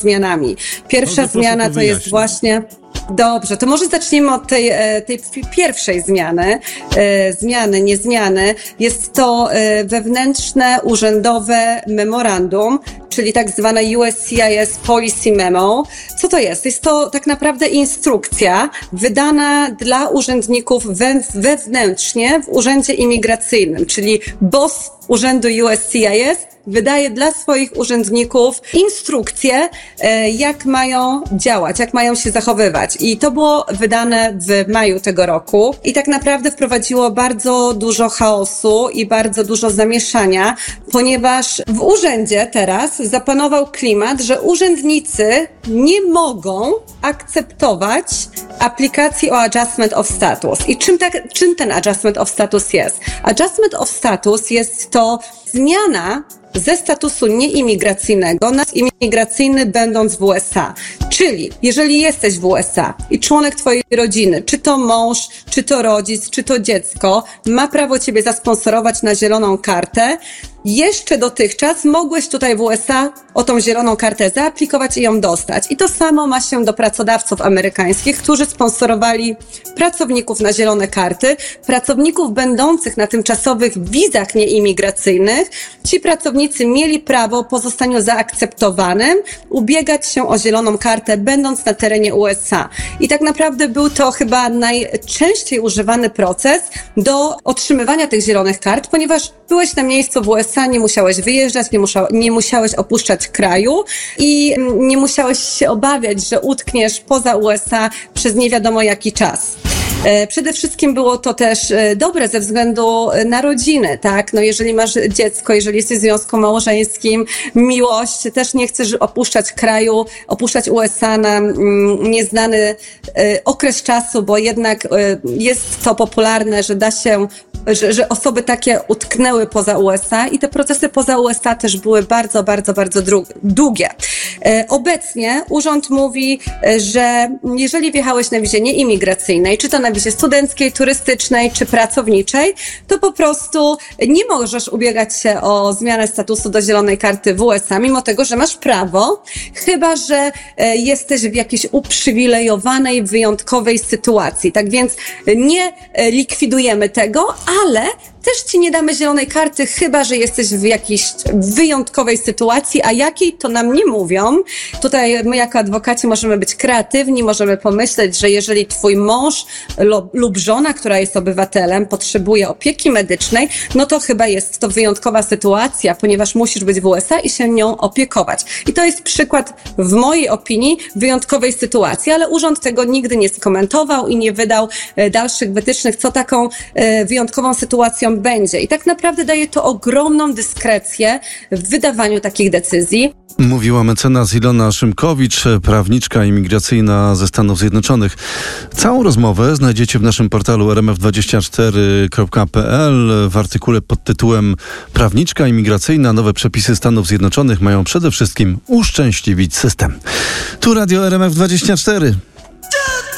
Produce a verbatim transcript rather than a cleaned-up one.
zmianami. Pierwsza Dobrze, zmiana to jest wyjaśnić. właśnie... Dobrze, to może zacznijmy od tej, tej pierwszej zmiany. Zmiany, nie zmiany. Jest to wewnętrzne, urzędowe memorandum, czyli tak zwane U S C I S Policy Memo. Co to jest? Jest to tak naprawdę instrukcja wydana dla urzędników wewnętrznie w Urzędzie Imigracyjnym, czyli boss Urzędu U S C I S wydaje dla swoich urzędników instrukcje, jak mają działać, jak mają się zachowywać. I to było wydane w maju tego roku i tak naprawdę wprowadziło bardzo dużo chaosu i bardzo dużo zamieszania, ponieważ w urzędzie teraz zapanował klimat, że urzędnicy nie mogą akceptować aplikacji o Adjustment of Status. I czym, tak, czym ten Adjustment of Status jest? Adjustment of Status jest to zmiana ze statusu nieimigracyjnego na imigracyjny będąc w U S A. Czyli jeżeli jesteś w U S A i członek twojej rodziny, czy to mąż, czy to rodzic, czy to dziecko, ma prawo ciebie zasponsorować na zieloną kartę, jeszcze dotychczas mogłeś tutaj w U S A o tą zieloną kartę zaaplikować i ją dostać. I to samo ma się do pracodawców amerykańskich, którzy sponsorowali pracowników na zielone karty, pracowników będących na tymczasowych wizach nieimigracyjnych. Ci pracownicy mieli prawo po zostaniu zaakceptowanym ubiegać się o zieloną kartę, będąc na terenie U S A. I tak naprawdę był to chyba najczęściej używany proces do otrzymywania tych zielonych kart, ponieważ byłeś na miejscu w U S A, nie musiałeś wyjeżdżać, nie, musza, nie musiałeś opuszczać kraju i nie musiałeś się obawiać, że utkniesz poza U S A przez nie wiadomo jaki czas. Przede wszystkim było to też dobre ze względu na rodzinę, tak? No jeżeli masz dziecko, jeżeli jesteś w związku małżeńskim, miłość, też nie chcesz opuszczać kraju, opuszczać U S A na mm, nieznany y, okres czasu, bo jednak y, jest to popularne, że da się Że, że osoby takie utknęły poza U S A i te procesy poza U S A też były bardzo, bardzo, bardzo dru- długie. E, obecnie urząd mówi, że jeżeli wjechałeś na wizie nieimigracyjnej, czy to na wizie studenckiej, turystycznej, czy pracowniczej, to po prostu nie możesz ubiegać się o zmianę statusu do zielonej karty w U S A, mimo tego, że masz prawo, chyba że e, jesteś w jakiejś uprzywilejowanej, wyjątkowej sytuacji. Tak więc nie e, likwidujemy tego, ale też ci nie damy zielonej karty, chyba że jesteś w jakiejś wyjątkowej sytuacji, a jakiej to nam nie mówią. Tutaj my jako adwokaci możemy być kreatywni, możemy pomyśleć, że jeżeli twój mąż lub żona, która jest obywatelem, potrzebuje opieki medycznej, no to chyba jest to wyjątkowa sytuacja, ponieważ musisz być w U S A i się nią opiekować. I to jest przykład, w mojej opinii, wyjątkowej sytuacji, ale urząd tego nigdy nie skomentował i nie wydał dalszych wytycznych, co taką wyjątkową sytuacją będzie. I tak naprawdę daje to ogromną dyskrecję w wydawaniu takich decyzji. Mówiła mecenas Ilona Szymkowicz, prawniczka imigracyjna ze Stanów Zjednoczonych. Całą rozmowę znajdziecie w naszym portalu r m f dwadzieścia cztery kropka p l. W artykule pod tytułem Prawniczka imigracyjna. Nowe przepisy Stanów Zjednoczonych mają przede wszystkim uszczęśliwić system. Tu Radio R M F dwadzieścia cztery.